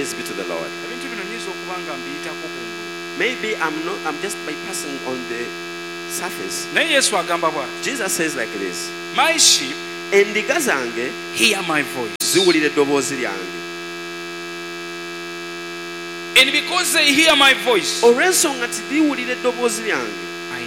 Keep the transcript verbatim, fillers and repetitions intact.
Praise be to the Lord. ebintu bino nyiza okuba nga mbiyitako kungulu Maybe I'm not, I'm just bypassing on the surface. naye yesu agamba bw'ati, Jesus says like this. my sheep Endiga zange hear my voice, ziwulira eddoboozi lyange. and because they hear my voice, Olw'ensonga nti biwulira eddoboozi lyange,